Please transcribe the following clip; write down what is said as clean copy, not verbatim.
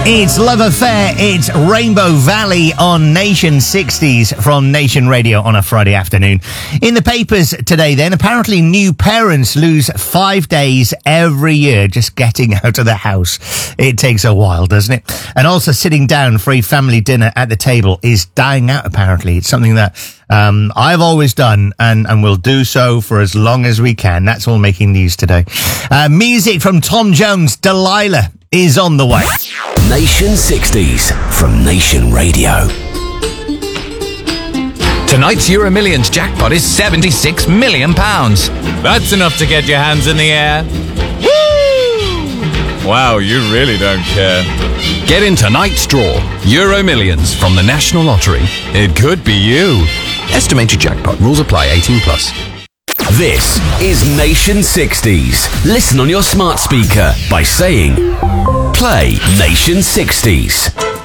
It's Love Affair, it's Rainbow Valley on Nation 60s from Nation Radio on a Friday afternoon. In the papers today then, apparently new parents lose 5 days every year just getting out of the house. It takes a while, doesn't it? And also sitting down for a family dinner at the table is dying out apparently. It's something that I've always done and will do so for as long as we can. That's all making news today. Music from Tom Jones, Delilah, is on the way. Nation 60s from Nation Radio. Tonight's Euro Millions jackpot is £76 million. That's enough to get your hands in the air. Woo! Wow, you really don't care. Get in tonight's draw. Euro Millions from the National Lottery. It could be you. Estimated jackpot. Rules apply. 18 plus. This is Nation 60s. Listen on your smart speaker by saying, play Nation 60s.